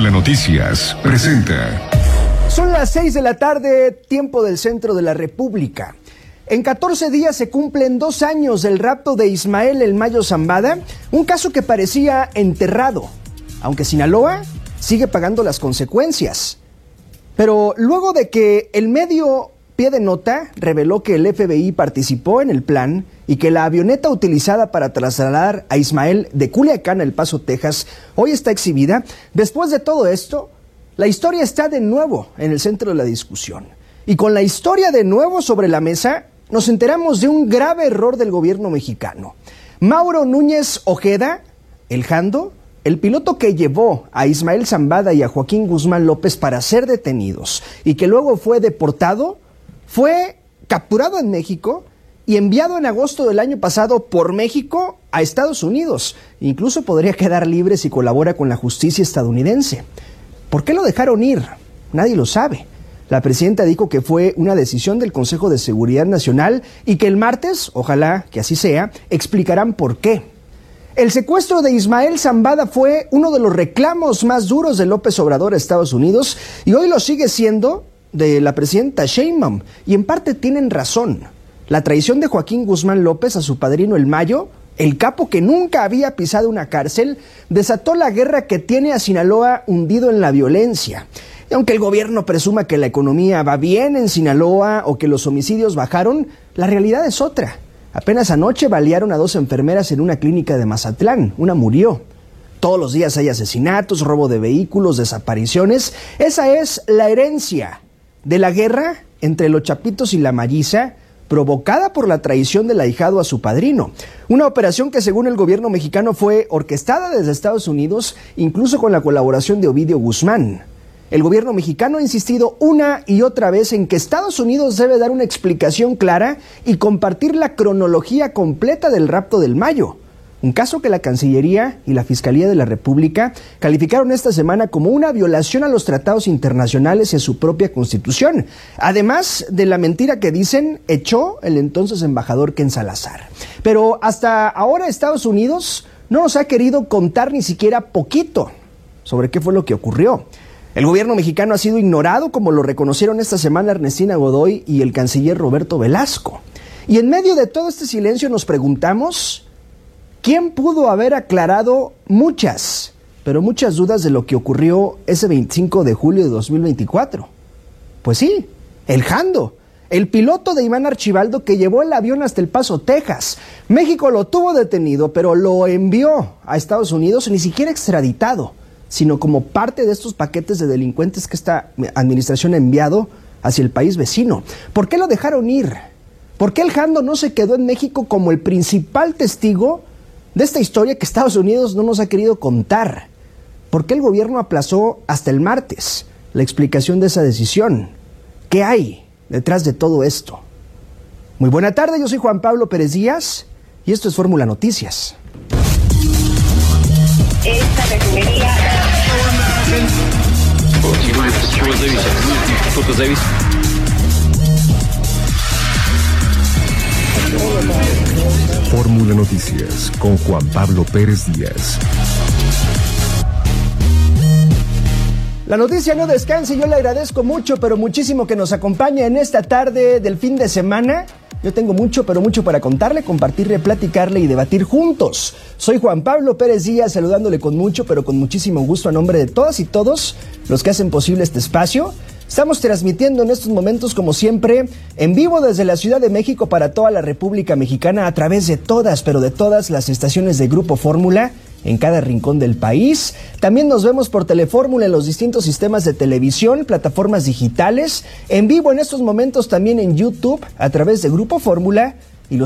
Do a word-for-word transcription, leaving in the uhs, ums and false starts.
Fórmula Noticias presenta. Son las seis de la tarde, tiempo del centro de la República. En catorce días se cumplen dos años del rapto de Ismael El Mayo Zambada, un caso que parecía enterrado, aunque Sinaloa sigue pagando las consecuencias. Pero luego de que el medio Pie de Nota reveló que el F B I participó en el plan y que la avioneta utilizada para trasladar a Ismael de Culiacán a El Paso, Texas, hoy está exhibida, después de todo esto, la historia está de nuevo en el centro de la discusión. Y con la historia de nuevo sobre la mesa, nos enteramos de un grave error del gobierno mexicano. Mauro Núñez Ojeda, el Jando, el piloto que llevó a Ismael Zambada y a Joaquín Guzmán López para ser detenidos y que luego fue deportado, fue capturado en México y enviado en agosto del año pasado por México a Estados Unidos. Incluso podría quedar libre si colabora con la justicia estadounidense. ¿Por qué lo dejaron ir? Nadie lo sabe. La presidenta dijo que fue una decisión del Consejo de Seguridad Nacional y que el martes, ojalá que así sea, explicarán por qué. El secuestro de Ismael Zambada fue uno de los reclamos más duros de López Obrador a Estados Unidos y hoy lo sigue siendo de la presidenta Sheinbaum, y en parte tienen razón. La traición de Joaquín Guzmán López a su padrino El Mayo, el capo que nunca había pisado una cárcel, desató la guerra que tiene a Sinaloa hundido en la violencia. Y aunque el gobierno presuma que la economía va bien en Sinaloa o que los homicidios bajaron, la realidad es otra. Apenas anoche balearon a dos enfermeras en una clínica de Mazatlán, una murió. Todos los días hay asesinatos, robo de vehículos, desapariciones. Esa es la herencia de la guerra entre los Chapitos y la Malliza, provocada por la traición del ahijado a su padrino. Una operación que según el gobierno mexicano fue orquestada desde Estados Unidos, incluso con la colaboración de Ovidio Guzmán. El gobierno mexicano ha insistido una y otra vez en que Estados Unidos debe dar una explicación clara y compartir la cronología completa del rapto del Mayo. Un caso que la Cancillería y la Fiscalía de la República calificaron esta semana como una violación a los tratados internacionales y a su propia Constitución, además de la mentira que dicen echó el entonces embajador Ken Salazar. Pero hasta ahora Estados Unidos no nos ha querido contar ni siquiera poquito sobre qué fue lo que ocurrió. El gobierno mexicano ha sido ignorado, como lo reconocieron esta semana Ernestina Godoy y el canciller Roberto Velasco. Y en medio de todo este silencio nos preguntamos, ¿quién pudo haber aclarado muchas, pero muchas dudas de lo que ocurrió ese veinticinco de julio de dos mil veinticuatro? Pues sí, el Jando, el piloto de Iván Archibaldo que llevó el avión hasta El Paso, Texas. México lo tuvo detenido, pero lo envió a Estados Unidos, ni siquiera extraditado, sino como parte de estos paquetes de delincuentes que esta administración ha enviado hacia el país vecino. ¿Por qué lo dejaron ir? ¿Por qué el Jando no se quedó en México como el principal testigo de esta historia que Estados Unidos no nos ha querido contar? ¿Por qué el gobierno aplazó hasta el martes la explicación de esa decisión? ¿Qué hay detrás de todo esto? Muy buena tarde, yo soy Juan Pablo Pérez Díaz y esto es Fórmula Noticias. Esta refinería... Fórmula Noticias con Juan Pablo Pérez Díaz. La noticia no descansa y yo le agradezco mucho, pero muchísimo que nos acompañe en esta tarde del fin de semana. Yo tengo mucho, pero mucho para contarle, compartirle, platicarle y debatir juntos. Soy Juan Pablo Pérez Díaz, saludándole con mucho, pero con muchísimo gusto a nombre de todas y todos los que hacen posible este espacio. Estamos transmitiendo en estos momentos, como siempre, en vivo desde la Ciudad de México para toda la República Mexicana a través de todas, pero de todas las estaciones de Grupo Fórmula en cada rincón del país. También nos vemos por Telefórmula en los distintos sistemas de televisión, plataformas digitales, en vivo en estos momentos también en YouTube a través de Grupo Fórmula